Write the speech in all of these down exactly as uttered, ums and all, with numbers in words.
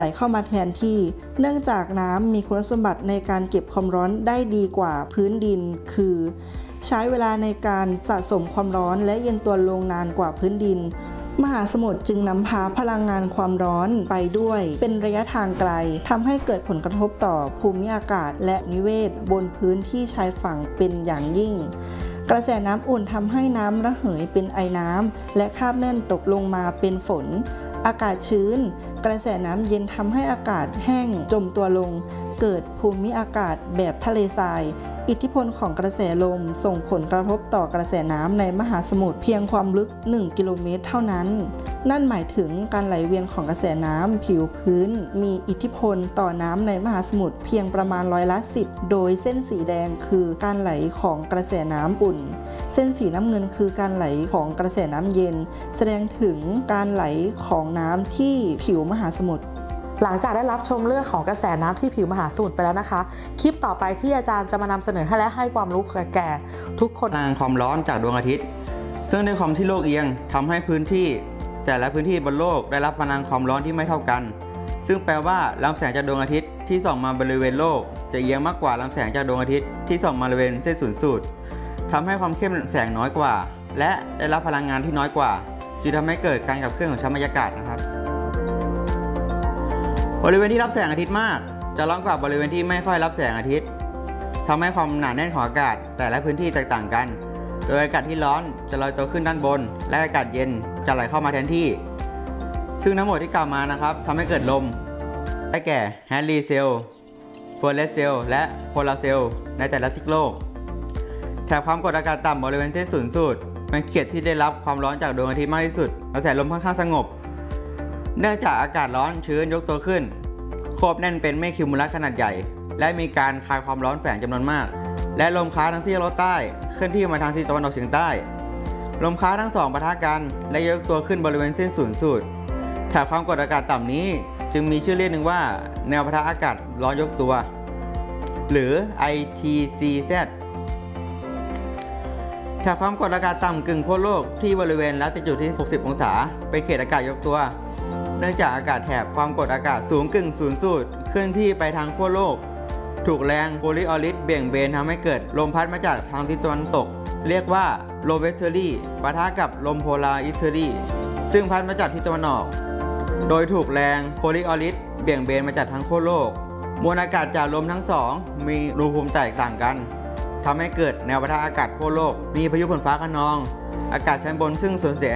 ไหลเข้ามาแทนที่เนื่องจากน้ำมีคุณสมบัติในการเก็บความร้อนได้ดีกว่าพื้นดินคือใช้เวลาในการสะสมความร้อนและเย็นตัวลงนานกว่าพื้นดินมหาสมุทรจึงนำพาพลังงานความร้อนไปด้วยเป็นระยะทางไกลทำให้เกิดผลกระทบต่อภูมิอากาศและนิเวศบนพื้นที่ชายฝั่งเป็นอย่างยิ่งกระแสน้ำอุ่นทำให้น้ำระเหยเป็นไอน้ำและคราบแน่นตกลงมาเป็นฝนอากาศชื้นกระแสน้ำเย็นทำให้อากาศแห้งจมตัวลงเกิดภูมิอากาศแบบทะเลทรายอิทธิพลของกระแสลมส่งผลกระทบต่อกระแสน้ำในมหาสมุทรเพียงความลึกหนึ่งกิโลเมตรเท่านั้นนั่นหมายถึงการไหลเวียนของกระแสน้ำผิวพื้นมีอิทธิพลต่อน้ำในมหาสมุทรเพียงประมาณร้อยละสิบโดยเส้นสีแดงคือการไหลของกระแสน้ำอุ่นเส้นสีน้ำเงินคือการไหลของกระแสน้ำเย็นแสดงถึงการไหลของน้ำที่ผิวมหาสมุทรหลังจากได้รับชมเรื่องของกระแสน้ำที่ผิวมหาสมุทรไปแล้วนะคะคลิปต่อไปที่อาจารย์จะมานำเสนอให้และให้ความรู้แก่ทุกคนพลังความร้อนจากดวงอาทิตย์ซึ่งด้วยความที่โลกเอียงทำให้พื้นที่แต่ละพื้นที่บนโลกได้รับพลังความร้อนที่ไม่เท่ากันซึ่งแปลว่าลำแสงจากดวงอาทิตย์ที่ส่องมาบริเวณโลกจะเอียงมากกว่าลำแสงจากดวงอาทิตย์ที่ส่องมาบริเวณเส้นศูนย์สูตรทำให้ความเข้มแสงน้อยกว่าและได้รับพลังงานที่น้อยกว่าจึงทำให้เกิดการขับเคลื่อนของชั้นบรรยากาศนะครับบริเวณที่รับแสงอาทิตย์มากจะร้อนกว่าบริเวณที่ไม่ค่อยรับแสงอาทิตย์ทำให้ความหนาแน่นของอากาศแต่ละพื้นที่แตกต่างกันโดยอากาศที่ร้อนจะลอยตัวขึ้นด้านบนและอากาศเย็นจะไหลเข้ามาแทนที่ซึ่งทั้งหมดที่กล่าวมานะครับทำให้เกิดลมได้แก่แฮนรีเซลเฟอร์เรสเซลและโพลาร์เซลในแต่ละซีกโลกแถบความกดอากาศต่ำบริเวณเส้นศูนย์สูตรเป็นเขตที่ได้รับความร้อนจากดวงอาทิตย์มากที่สุดกระแสลมค่อนข้างสงบเนื่องจากอากาศร้อนชื้นยกตัวขึ้นควบแน่นเป็นเมฆคิวมูลัสขนาดใหญ่และมีการคายความร้อนแฝงจำนวนมากและลมค้าทั้งซีกโลกใต้เคลื่อนที่มาทางทิศตะวันออกเฉียงใต้ลมค้าทั้งสองปะทะกันและยกตัวขึ้นบริเวณเส้นศูนย์สูตรแถบความกดอากาศต่ำนี้จึงมีชื่อเรียกหนึ่งว่าแนวปะทะอากาศร้อนยกตัวหรือ ไอ ที ซี แซด แถบความกดอากาศต่ำกึ่งขั้วโลกที่บริเวณละติจูดที่หกสิบองศาเป็นเขตอากาศยกตัวเนื่องจากอากาศแถบความกดอากาศสูงกึ่งศูนย์สูตรเคลื่อนที่ไปทางขั้วโลกถูกแรงโคลิออริสเบี่ยงเบนทำให้เกิดลมพัดมาจากทางทิศตะวันตกเรียกว่าโลเวสเทอรี่ปะทะกับลมโพลาร์อิสเทอรี่ซึ่งพัดมาจากทิศตะวันออกโดยถูกแรงโคลิออริสเบี่ยงเบนมาจากทางขั้วโลกมวลอากาศจากลมทั้งสองมีอุณหภูมิแตกต่างกันทำให้เกิดแนวปะทะอากาศขั้วโลกมีพายุฝนฟ้าคะนองอากาศชั้นบนซึ่งสูญเสีย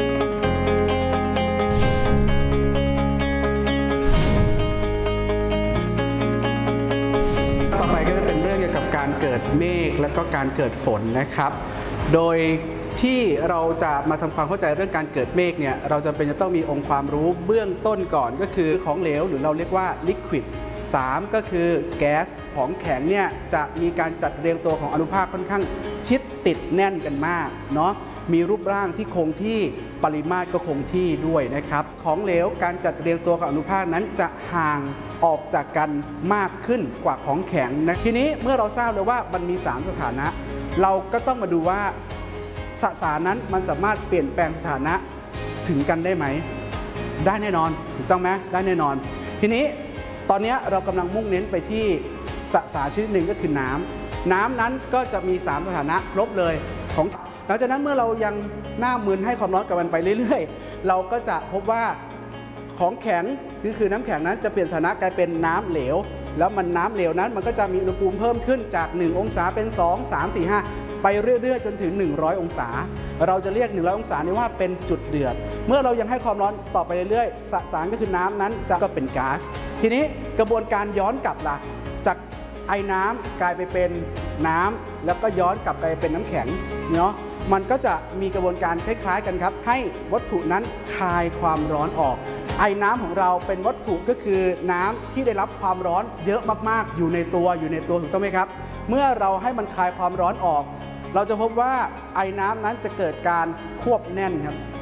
ต่อไปก็จะเป็นเรื่องเกี่ยวกับการเกิดเมฆและก็การเกิดฝนนะครับโดยที่เราจะมาทำความเข้าใจเรื่องการเกิดเมฆเนี่ยเราจำเป็นจะต้องมีองค์ความรู้เบื้องต้นก่อนก็คือของเหลวหรือเราเรียกว่าลิควิดสามก็คือแก๊สของแข็งเนี่ยจะมีการจัดเรียงตัวของอนุภาคค่อนข้างชิดติดแน่นกันมากเนาะมีรูปร่างที่คงที่ปริมาตรก็คงที่ด้วยนะครับของเหลวการจัดเรียงตัวของอนุภาคนั้นจะห่างออกจากกันมากขึ้นกว่าของแข็งนะทีนี้เมื่อเราทราบแล้วว่ามันมีสามสถานะเราก็ต้องมาดูว่าสสารนั้นมันสามารถเปลี่ยนแปลงสถานะถึงกันได้ไหมได้แน่นอนถูกต้องไหมได้แน่นอนทีนี้ตอนนี้เรากำลังมุ่งเน้นไปที่สสารชนิดหนึ่งก็คือน้ำน้ำนั้นก็จะมีสามสถานะครบเลยของหลังจากนั้นเมื่อเรายังหน้ามึนให้ความร้อนกับมันไปเรื่อยๆเราก็จะพบว่าของแข็งคือคือน้ำแข็งนั้นจะเปลี่ยนสถานะกลายเป็นน้ำเหลวแล้วมันน้ำเหลวนั้นมันก็จะมีอุณหภูมิเพิ่มขึ้นจากหนึ่งองศาเป็นสอง สาม สี่ ห้าไปเรื่อยๆจนถึงหนึ่งร้อยองศาเราจะเรียกหนึ่งร้อยองศานี้ว่าเป็นจุดเดือดเมื่อเรายังให้ความร้อนต่อไปเรื่อยๆสสารก็คือน้ำนั้นจะก็เป็นก๊าซทีนี้กระบวนการย้อนกลับล่ะจากไอ้น้ำกลายไปเป็นน้ำแล้วก็ย้อนกลับไปเป็นน้ำแข็งเนาะมันก็จะมีกระบวนการคล้ายๆกันครับให้วัตถุนั้นคายความร้อนออกไอ้น้ำของเราเป็นวัตถุก็คือน้ำที่ได้รับความร้อนเยอะมากๆอยู่ในตัวอยู่ในตัวถูกต้องไหมครับเมื่อเราให้มันคายความร้อนออกเราจะพบว่าไอ้น้ำนั้นจะเกิดการควบแน่นครับ